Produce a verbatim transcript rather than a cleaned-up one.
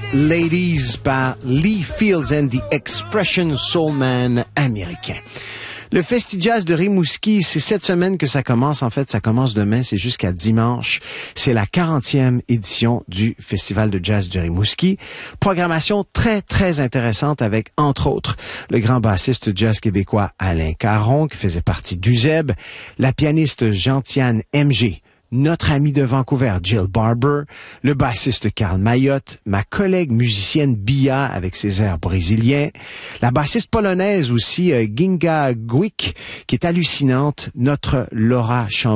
Ladies par Lee Fields and the Expression Soul Man américain. Le Festi-Jazz de Rimouski, c'est cette semaine que ça commence. En fait, ça commence demain, c'est jusqu'à dimanche. C'est la quarantième édition du Festival de Jazz de Rimouski. Programmation très, très intéressante avec, entre autres, le grand bassiste jazz québécois Alain Caron, qui faisait partie d'U Z E B, la pianiste Gentiane M G, notre ami de Vancouver, Jill Barber, le bassiste Carl Mayotte, ma collègue musicienne Bia avec ses airs brésiliens, la bassiste polonaise aussi, euh, Ginga Gwick, qui est hallucinante, notre Laura Chambly.